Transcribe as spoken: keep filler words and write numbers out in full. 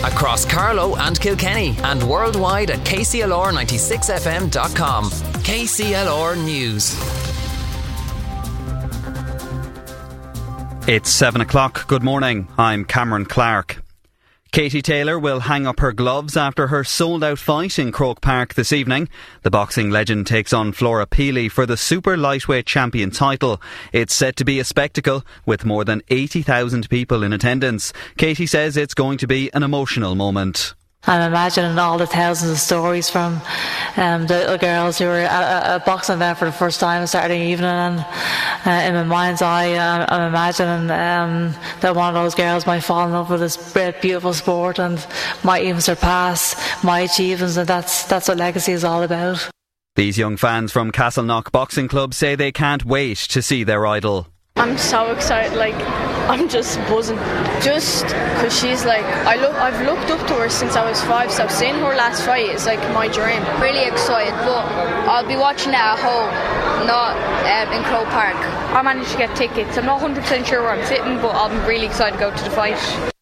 across Carlow and Kilkenny, and worldwide at k c l r ninety-six f m dot com. K C L R News. It's seven o'clock. Good morning. I'm Cameron Clark. Katie Taylor will hang up her gloves after her sold-out fight in Croke Park this evening. The boxing legend takes on Flora Peely for the super lightweight champion title. It's set to be a spectacle with more than eighty thousand people in attendance. Katie says it's going to be an emotional moment. I'm imagining all the thousands of stories from um, the little girls who were at a boxing event for the first time on Saturday evening, and uh, in my mind's eye I'm, I'm imagining um, that one of those girls might fall in love with this great, beautiful sport and might even surpass my achievements, and that's, that's what legacy is all about. These young fans from Castleknock Boxing Club say they can't wait to see their idol. I'm so excited, like, I'm just buzzing. Just because she's like, I look, I've looked up to her since I was five, so seeing her last fight is like my dream. Really excited, but I'll be watching it at home, not um, in Croke Park. I managed to get tickets. I'm not one hundred percent sure where I'm sitting, but I'm really excited to go to the fight.